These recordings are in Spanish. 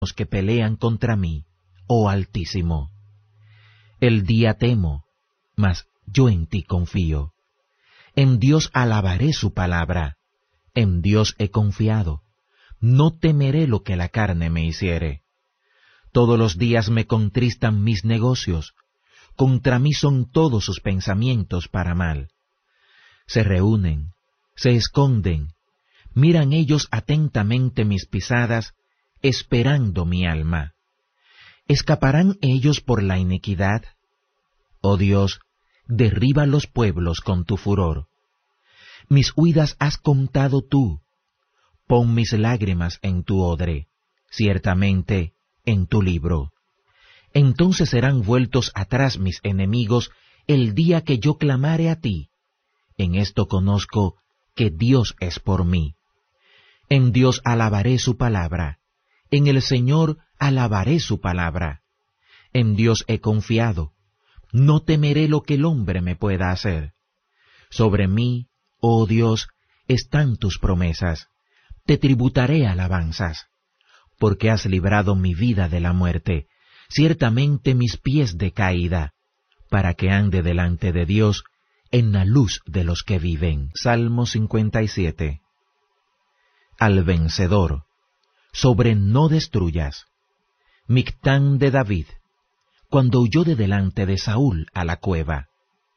los que pelean contra mí, oh Altísimo. El día temo, mas yo en ti confío. En Dios alabaré su palabra, en Dios he confiado. No temeré lo que la carne me hiciere. Todos los días me contristan mis negocios, contra mí son todos sus pensamientos para mal. Se reúnen, se esconden, miran ellos atentamente mis pisadas, esperando mi alma. ¿Escaparán ellos por la iniquidad? Oh Dios, derriba los pueblos con tu furor. Mis huidas has contado tú. Pon mis lágrimas en tu odre, ciertamente en tu libro. Entonces serán vueltos atrás mis enemigos el día que yo clamare a ti. En esto conozco que Dios es por mí. En Dios alabaré su palabra, en el Señor alabaré su palabra. En Dios he confiado, no temeré lo que el hombre me pueda hacer. Sobre mí, oh Dios, están tus promesas. Te tributaré alabanzas, porque has librado mi vida de la muerte, ciertamente mis pies de caída, para que ande delante de Dios en la luz de los que viven. Salmo 57. Al vencedor, sobre no destruyas. Mictán de David, cuando huyó de delante de Saúl a la cueva.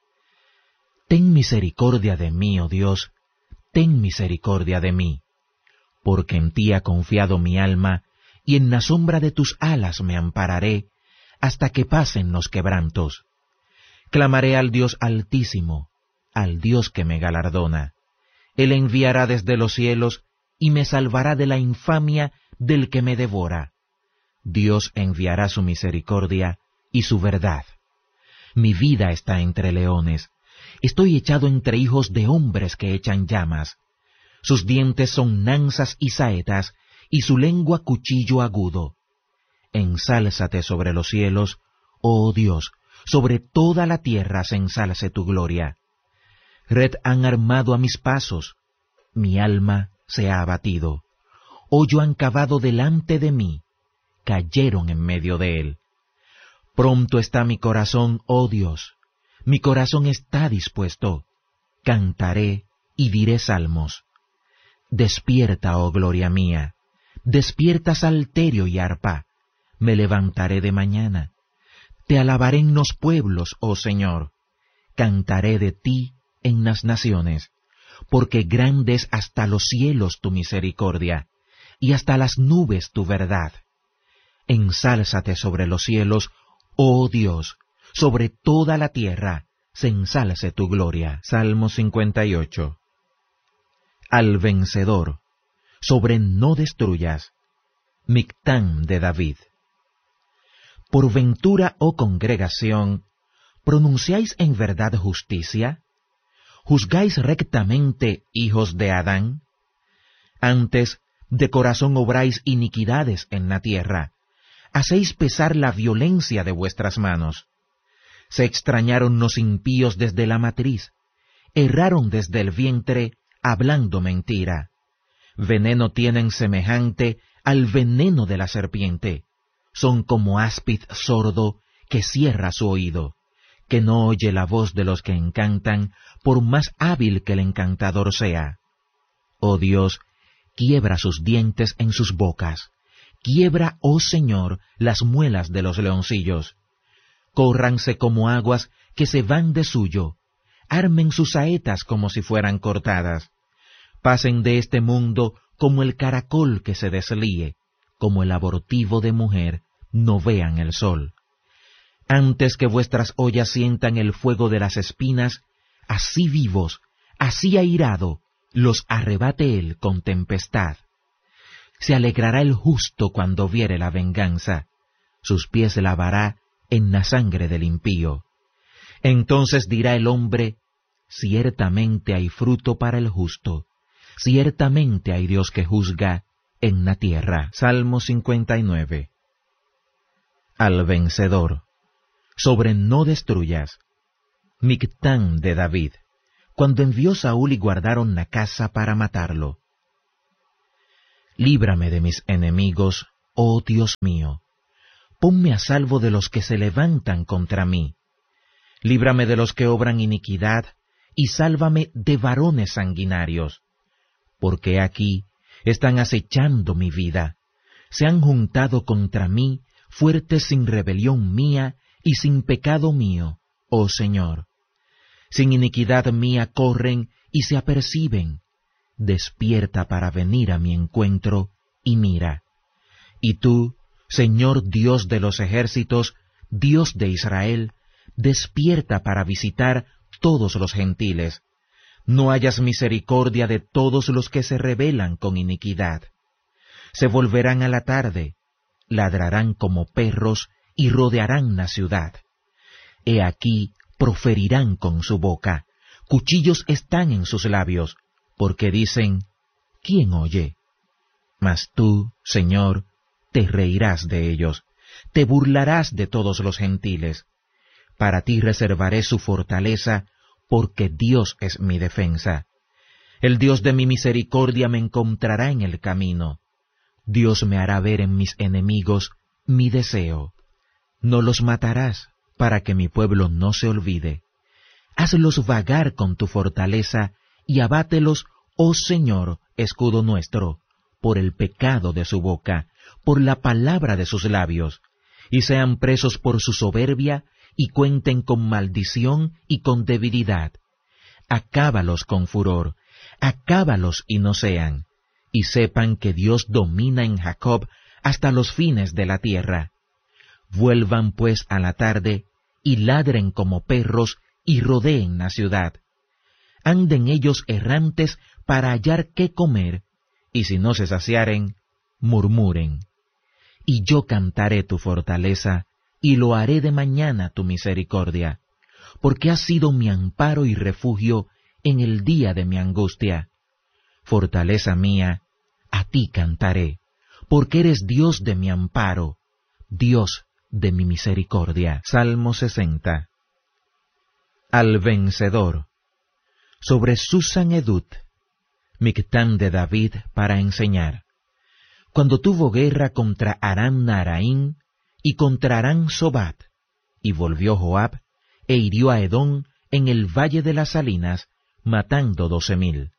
Ten misericordia de mí, oh Dios, ten misericordia de mí, porque en ti ha confiado mi alma, y en la sombra de tus alas me ampararé, hasta que pasen los quebrantos. Clamaré al Dios Altísimo, al Dios que me galardona. Él enviará desde los cielos, y me salvará de la infamia del que me devora. Dios enviará su misericordia y su verdad. Mi vida está entre leones, estoy echado entre hijos de hombres que echan llamas. Sus dientes son lanzas y saetas, y su lengua cuchillo agudo. Ensálzate sobre los cielos, oh Dios, sobre toda la tierra se ensalce tu gloria. Red han armado a mis pasos, mi alma se ha abatido. Hoyo han cavado delante de mí, cayeron en medio de él. Pronto está mi corazón, oh Dios, mi corazón está dispuesto. Cantaré y diré salmos. Despierta, oh gloria mía, despierta salterio y arpa, me levantaré de mañana. Te alabaré en los pueblos, oh Señor, cantaré de ti en las naciones, porque grande es hasta los cielos tu misericordia, y hasta las nubes tu verdad. Ensálzate sobre los cielos, oh Dios, sobre toda la tierra se ensalce tu gloria. Salmo 58. Al vencedor, sobre no destruyas. Mictán de David. Por ventura, oh congregación, ¿pronunciáis en verdad justicia? ¿Juzgáis rectamente, hijos de Adán? Antes, de corazón obráis iniquidades en la tierra, hacéis pesar la violencia de vuestras manos. Se extrañaron los impíos desde la matriz, erraron desde el vientre, hablando mentira. Veneno tienen semejante al veneno de la serpiente. Son como áspid sordo que cierra su oído, que no oye la voz de los que encantan, por más hábil que el encantador sea. Oh Dios, quiebra sus dientes en sus bocas. Quiebra, oh Señor, las muelas de los leoncillos. Córranse como aguas que se van de suyo. Armen sus saetas como si fueran cortadas. Pasen de este mundo como el caracol que se deslíe, como el abortivo de mujer, no vean el sol. Antes que vuestras ollas sientan el fuego de las espinas, así vivos, así airado, los arrebate él con tempestad. Se alegrará el justo cuando viere la venganza, sus pies lavará en la sangre del impío. Entonces dirá el hombre, ciertamente hay fruto para el justo, ciertamente hay Dios que juzga en la tierra. Salmo 59. Al vencedor, sobre no destruyas. Mictán de David, cuando envió Saúl y guardaron la casa para matarlo. Líbrame de mis enemigos, Oh Dios mío, ponme a salvo de los que se levantan contra mí. Líbrame de los que obran iniquidad, y sálvame de varones sanguinarios. Porque aquí están acechando mi vida, se han juntado contra mí fuertes sin rebelión mía y sin pecado mío, oh Señor. Sin iniquidad mía corren y se aperciben. Despierta para venir a mi encuentro, y mira. Y tú, Señor Dios de los ejércitos, Dios de Israel, despierta para visitar todos los gentiles. No hayas misericordia de todos los que se rebelan con iniquidad. Se volverán a la tarde, ladrarán como perros y rodearán la ciudad. He aquí proferirán con su boca, cuchillos están en sus labios, porque dicen, ¿quién oye? Mas tú, Señor, te reirás de ellos, te burlarás de todos los gentiles. Para ti reservaré su fortaleza, porque Dios es mi defensa. El Dios de mi misericordia me encontrará en el camino. Dios me hará ver en mis enemigos mi deseo. No los matarás, para que mi pueblo no se olvide. Hazlos vagar con tu fortaleza, y abátelos, oh Señor, escudo nuestro, por el pecado de su boca, por la palabra de sus labios, y sean presos por su soberbia, y cuenten con maldición y con debilidad. Acábalos con furor, acábalos y no sean, y sepan que Dios domina en Jacob hasta los fines de la tierra. Vuelvan pues a la tarde, y ladren como perros, y rodeen la ciudad. Anden ellos errantes para hallar qué comer, y si no se saciaren, murmuren. Y yo cantaré tu fortaleza, y lo haré de mañana tu misericordia, porque has sido mi amparo y refugio en el día de mi angustia. Fortaleza mía, a ti cantaré, porque eres Dios de mi amparo, Dios de mi misericordia. Salmo 60. Al vencedor. Sobre Susan Edut, Mictán de David para enseñar. Cuando tuvo guerra contra Aram Naharaim y contra Aram Sobat, y volvió Joab, e hirió a Edom en el valle de las salinas, matando 12,000.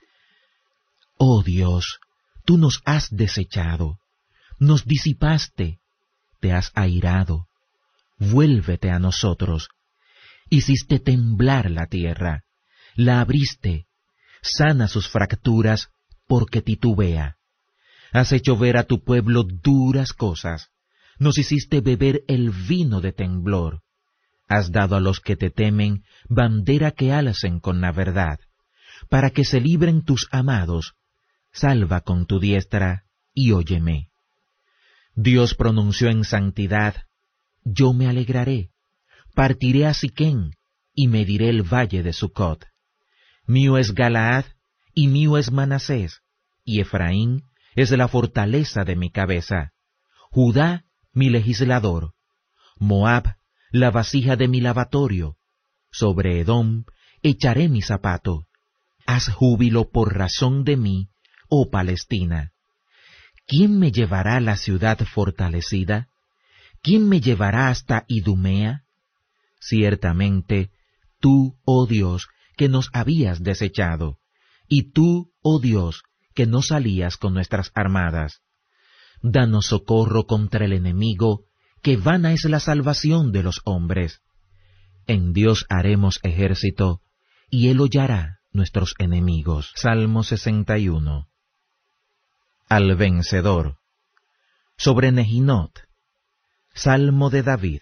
Oh Dios, tú nos has desechado, nos disipaste, te has airado, vuélvete a nosotros. Hiciste temblar la tierra, la abriste, sana sus fracturas, porque titubea. Has hecho ver a tu pueblo duras cosas, nos hiciste beber el vino de temblor. Has dado a los que te temen bandera que alcen con la verdad, para que se libren tus amados. Salva con tu diestra y óyeme. Dios pronunció en santidad, yo me alegraré, partiré a Siquén y mediré el valle de Sucot. Mío es Galaad y mío es Manasés, y Efraín es la fortaleza de mi cabeza. Judá, mi legislador. Moab, la vasija de mi lavatorio. Sobre Edom echaré mi zapato. Haz júbilo por razón de mí, oh Palestina. ¿Quién me llevará a la ciudad fortalecida? ¿Quién me llevará hasta Idumea? Ciertamente, tú, oh Dios, que nos habías desechado, y tú, oh Dios, que no salías con nuestras armadas. Danos socorro contra el enemigo, que vana es la salvación de los hombres. En Dios haremos ejército, y Él hollará nuestros enemigos. Salmo 61. Al vencedor. Sobre Nehinot. Salmo de David.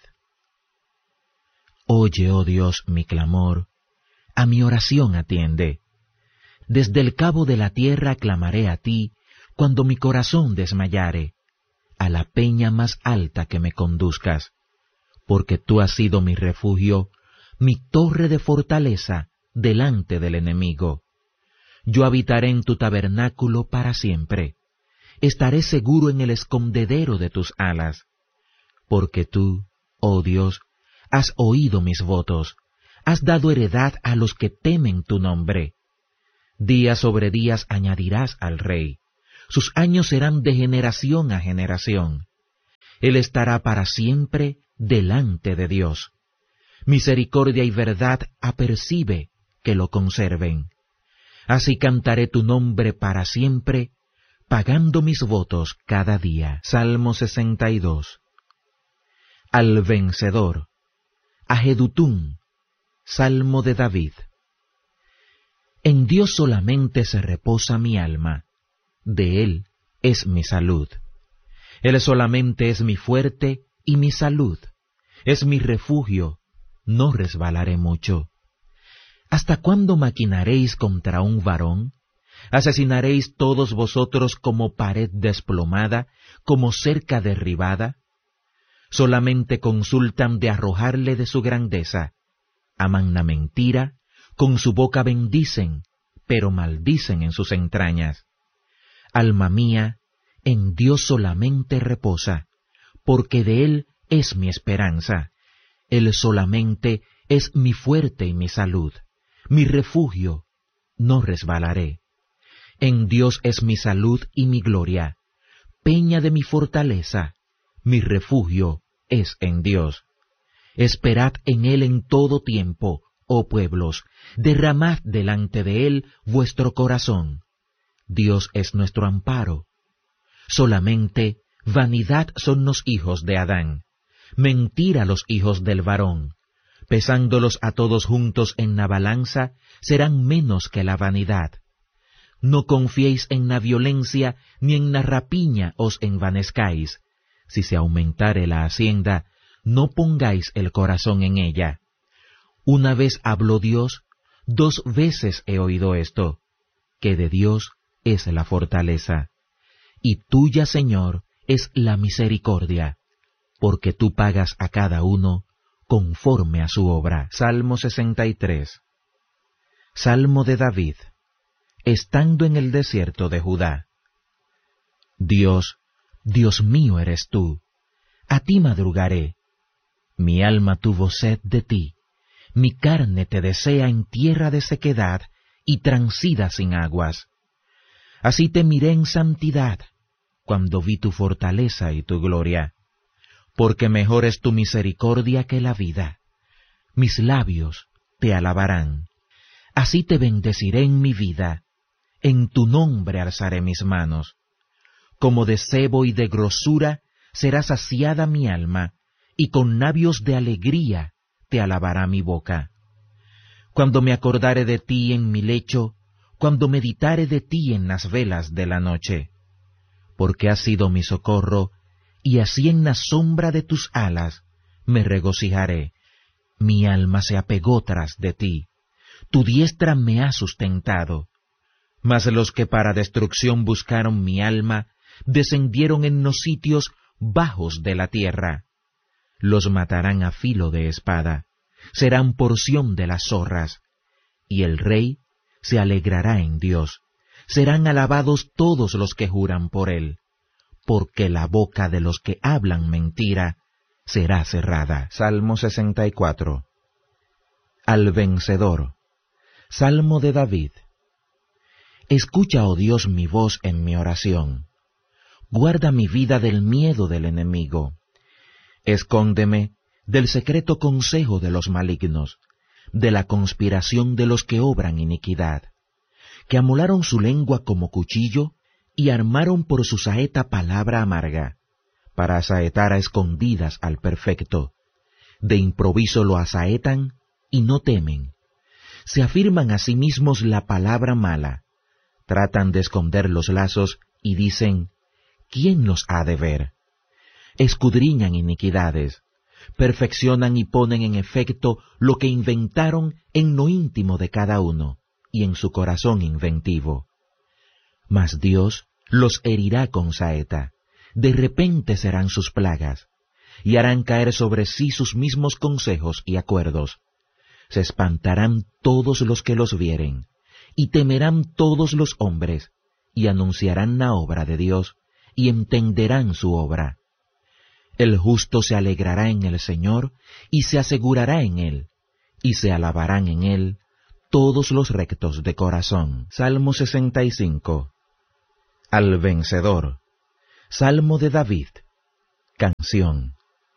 Oye, oh Dios, mi clamor, a mi oración atiende. Desde el cabo de la tierra clamaré a ti, cuando mi corazón desmayare, a la peña más alta que me conduzcas, porque tú has sido mi refugio, mi torre de fortaleza delante del enemigo. Yo habitaré en tu tabernáculo para siempre, estaré seguro en el escondedero de tus alas, porque tú, oh Dios, has oído mis votos, has dado heredad a los que temen tu nombre. Días sobre días añadirás al rey, Sus años serán de generación a generación. Él estará para siempre delante de Dios. Misericordia y verdad apercibe que lo conserven. Así cantaré tu nombre para siempre, pagando mis votos cada día. Salmo 62. Al vencedor. A Jedutún. Salmo de David. En Dios solamente se reposa mi alma, de Él es mi salud. Él solamente es mi fuerte y mi salud, es mi refugio, no resbalaré mucho. ¿Hasta cuándo maquinaréis contra un varón? ¿Asesinaréis todos vosotros como pared desplomada, como cerca derribada? Solamente consultan de arrojarle de su grandeza, aman la mentira, con su boca bendicen, pero maldicen en sus entrañas. Alma mía, en Dios solamente reposa, porque de Él es mi esperanza. Él solamente es mi fuerte y mi salud, mi refugio, no resbalaré. En Dios es mi salud y mi gloria, peña de mi fortaleza, mi refugio es en Dios. Esperad en Él en todo tiempo, oh pueblos, derramad delante de Él vuestro corazón. Dios es nuestro amparo. Solamente vanidad son los hijos de Adán, mentira los hijos del varón. Pesándolos a todos juntos en la balanza, serán menos que la vanidad. No confiéis en la violencia, ni en la rapiña os envanezcáis. Si se aumentare la hacienda, no pongáis el corazón en ella. Una vez habló Dios, 2 veces he oído esto, que de Dios es la fortaleza, y tuya, Señor, es la misericordia, porque tú pagas a cada uno conforme a su obra. Salmo 63. Salmo de David, estando en el desierto de Judá. Dios, Dios mío eres tú, a ti madrugaré. Mi alma tuvo sed de ti, mi carne te desea en tierra de sequedad y transida sin aguas. Así te miré en santidad, cuando vi tu fortaleza y tu gloria, porque mejor es tu misericordia que la vida. Mis labios te alabarán. Así te bendeciré en mi vida, en tu nombre alzaré mis manos. Como de sebo y de grosura será saciada mi alma, y con labios de alegría te alabará mi boca. Cuando me acordare de ti en mi lecho, cuando meditare de ti en las velas de la noche, porque has sido mi socorro, y así en la sombra de tus alas me regocijaré. Mi alma se apegó tras de ti, tu diestra me ha sustentado. Mas los que para destrucción buscaron mi alma, descendieron en los sitios bajos de la tierra. Los matarán a filo de espada, serán porción de las zorras, y el rey se alegrará en Dios. Serán alabados todos los que juran por él, porque la boca de los que hablan mentira será cerrada. Salmo 64. Al vencedor. Salmo de David. Escucha, oh Dios, mi voz en mi oración. Guarda mi vida del miedo del enemigo. Escóndeme del secreto consejo de los malignos, de la conspiración de los que obran iniquidad, que amolaron su lengua como cuchillo y armaron por su saeta palabra amarga, para asaetar a escondidas al perfecto. De improviso lo asaetan y no temen. Se afirman a sí mismos la palabra mala, tratan de esconder los lazos y dicen, ¿quién los ha de ver? Escudriñan iniquidades, perfeccionan y ponen en efecto lo que inventaron en lo íntimo de cada uno y en su corazón inventivo. Mas Dios los herirá con saeta, de repente serán sus plagas, y harán caer sobre sí sus mismos consejos y acuerdos. Se espantarán todos los que los vieren, y temerán todos los hombres, y anunciarán la obra de Dios, y entenderán su obra. El justo se alegrará en el Señor, y se asegurará en Él, y se alabarán en Él todos los rectos de corazón. Salmo 65. Al vencedor. Salmo de David. Canción.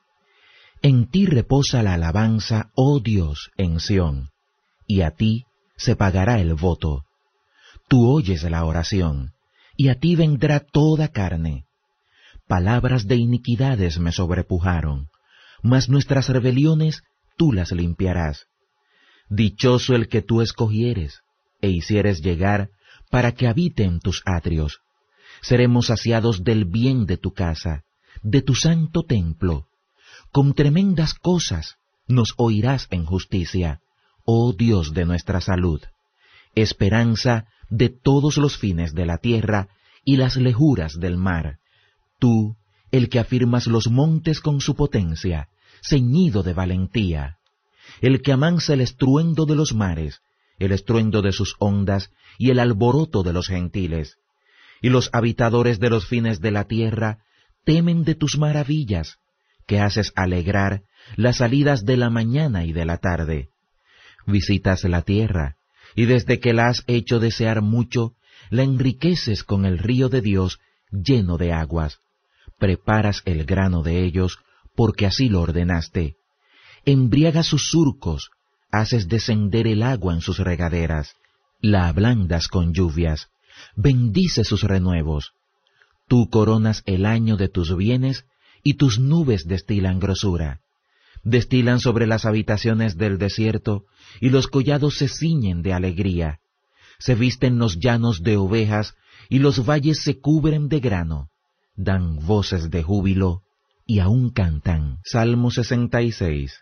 En ti reposa la alabanza, oh Dios, en Sión, y a ti se pagará el voto. Tú oyes la oración, y a ti vendrá toda carne. Palabras de iniquidades me sobrepujaron, mas nuestras rebeliones tú las limpiarás. Dichoso el que tú escogieres, e hicieres llegar para que habite en tus atrios. Seremos saciados del bien de tu casa, de tu santo templo. Con tremendas cosas nos oirás en justicia, oh Dios de nuestra salud, esperanza de todos los fines de la tierra y las lejuras del mar. Tú, el que afirmas los montes con su potencia, ceñido de valentía, el que amansa el estruendo de los mares, el estruendo de sus ondas y el alboroto de los gentiles. Y los habitadores de los fines de la tierra temen de tus maravillas, que haces alegrar las salidas de la mañana y de la tarde. Visitas la tierra, y desde que la has hecho desear mucho, la enriqueces con el río de Dios lleno de aguas. Preparas el grano de ellos, porque así lo ordenaste. Embriagas sus surcos, haces descender el agua en sus regaderas, la ablandas con lluvias, bendice sus renuevos. Tú coronas el año de tus bienes, y tus nubes destilan grosura. Destilan sobre las habitaciones del desierto, y los collados se ciñen de alegría. Se visten los llanos de ovejas, y los valles se cubren de grano. Dan voces de júbilo, y aún cantan. Salmo 66.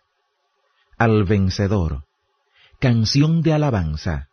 Al vencedor. Canción de alabanza.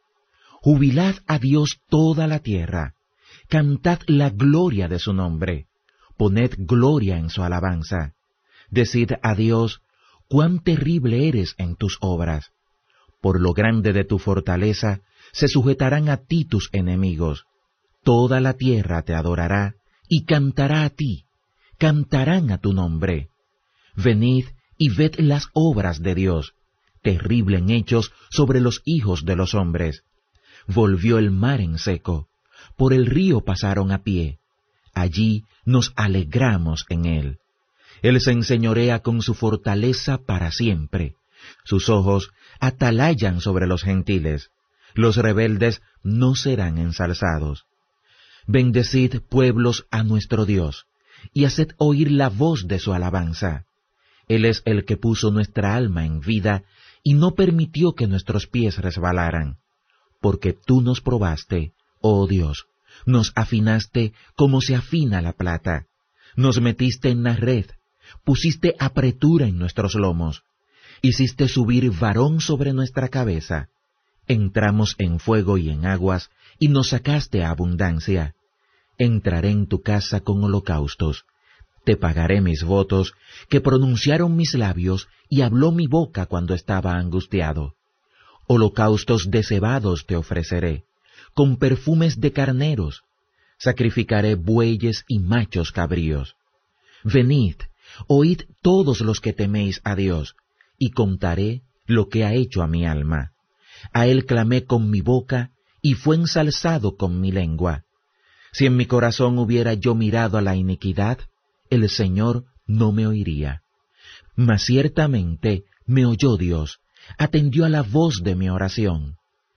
Jubilad a Dios toda la tierra, cantad la gloria de su nombre, poned gloria en su alabanza. Decid a Dios, cuán terrible eres en tus obras. Por lo grande de tu fortaleza, se sujetarán a ti tus enemigos. Toda la tierra te adorará, y cantará a ti, cantarán a tu nombre. Venid y ved las obras de Dios, terrible en hechos sobre los hijos de los hombres. Volvió el mar en seco, por el río pasaron a pie, allí nos alegramos en él. Él se enseñorea con su fortaleza para siempre, sus ojos atalayan sobre los gentiles, los rebeldes no serán ensalzados. Bendecid, pueblos, a nuestro Dios, y haced oír la voz de su alabanza. Él es el que puso nuestra alma en vida, y no permitió que nuestros pies resbalaran. Porque tú nos probaste, oh Dios, nos afinaste como se afina la plata, nos metiste en la red, pusiste apretura en nuestros lomos, hiciste subir varón sobre nuestra cabeza. Entramos en fuego y en aguas, y nos sacaste a abundancia. Entraré en tu casa con holocaustos, te pagaré mis votos, que pronunciaron mis labios, y habló mi boca cuando estaba angustiado. Holocaustos de cebados te ofreceré, con perfumes de carneros, sacrificaré bueyes y machos cabríos. Venid, oíd todos los que teméis a Dios, y contaré lo que ha hecho a mi alma. A él clamé con mi boca, y fue ensalzado con mi lengua. Si en mi corazón hubiera yo mirado a la iniquidad, el Señor no me oiría. Mas ciertamente me oyó Dios, atendió a la voz de mi oración.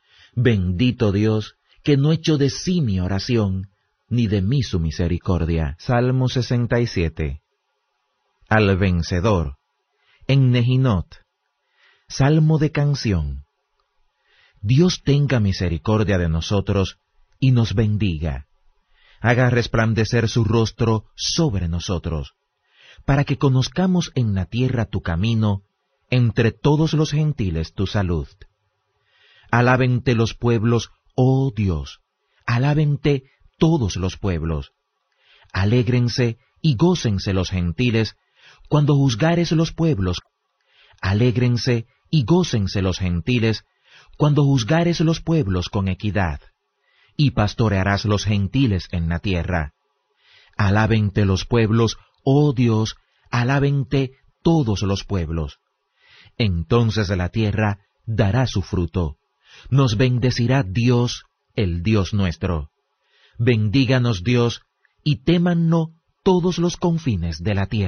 Bendito Dios, que no echó de sí mi oración, ni de mí su misericordia. Salmo 67. Al vencedor. En Nehinot. Salmo de canción. Dios tenga misericordia de nosotros, y nos bendiga. Haga resplandecer su rostro sobre nosotros, para que conozcamos en la tierra tu camino, entre todos los gentiles tu salud. Alábente los pueblos, oh Dios, alábente todos los pueblos. Alégrense y gócense los gentiles, cuando juzgares los pueblos. Alégrense y gócense los gentiles, cuando juzgares los pueblos con equidad, y pastorearás los gentiles en la tierra. Alábente los pueblos, oh Dios, alábente todos los pueblos. Entonces la tierra dará su fruto, nos bendecirá Dios, el Dios nuestro. Bendíganos Dios, y témannos todos los confines de la tierra.